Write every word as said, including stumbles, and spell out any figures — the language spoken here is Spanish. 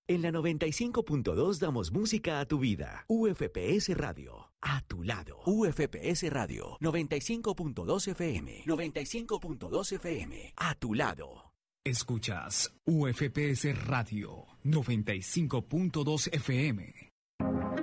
En la noventa y cinco punto dos damos música a tu vida. U F P S Radio, a tu lado. U F P S Radio, noventa y cinco punto dos F M. noventa y cinco punto dos F M, a tu lado. Escuchas U F P S Radio, noventa y cinco punto dos F M.